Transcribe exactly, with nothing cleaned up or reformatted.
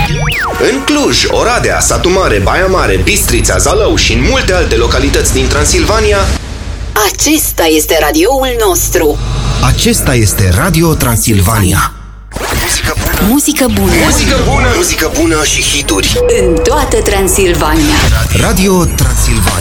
În Cluj, Oradea, Satu Mare, Baia Mare, Bistrița, Zalău și în multe alte localități din Transilvania, acesta este radioul nostru. Acesta este Radio Transilvania. muzică bună, Muzică bună. muzică bună, muzică bună și hituri În toată Transilvania. Radio Transilvania.